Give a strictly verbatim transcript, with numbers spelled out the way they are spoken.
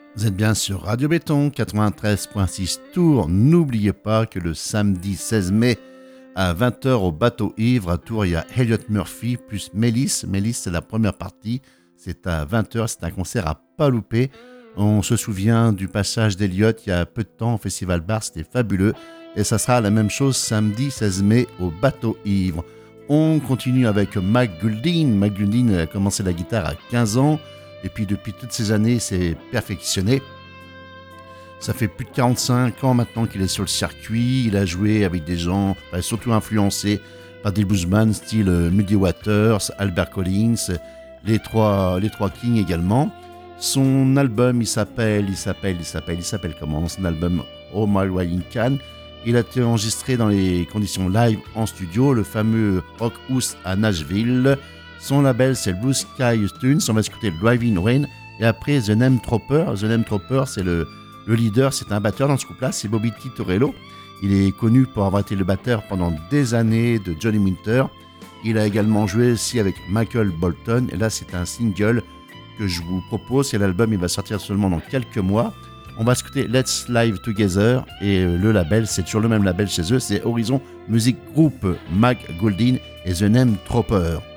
Vous êtes bien sur Radio Béton quatre-vingt-treize virgule six Tours. N'oubliez pas que le samedi seize mai à vingt heures au Bateau Ivre à Tours, il y a Elliot Murphy plus Mélis. Mélis, c'est la première partie. C'est à vingt heures, c'est un concert à pas louper. On se souvient du passage d'Elliot il y a peu de temps au Festival Bar, c'était fabuleux. Et ça sera la même chose samedi seize mai au Bateau Ivre. On continue avec Mac Goulding. Mac Goulding a commencé la guitare à quinze ans. Et puis depuis toutes ces années, il s'est perfectionné. Ça fait plus de quarante-cinq ans maintenant qu'il est sur le circuit. Il a joué avec des gens, enfin, surtout influencés par des bluesmen style Muddy Waters, Albert Collins, les trois, les trois Kings également. Son album, il s'appelle, il s'appelle, il s'appelle, il s'appelle comment ? Son album Oh My Riding Can. Il a été enregistré dans les conditions live en studio, le fameux Rock House à Nashville. Son label, c'est le Blue Sky Tunes. On va écouter le Driving Rain. Et après, The Name Trooper. The Name Trooper, c'est le, le leader, c'est un batteur dans ce groupe-là. C'est Bobby Titorello. Il est connu pour avoir été le batteur pendant des années de Johnny Winter. Il a également joué aussi avec Michael Bolton. Et là, c'est un single que je vous propose. C'est l'album, il va sortir seulement dans quelques mois. On va écouter Let's Live Together. Et le label, c'est toujours le même label chez eux. C'est Horizon Music Group, Mac Goulding et The Name Trooper.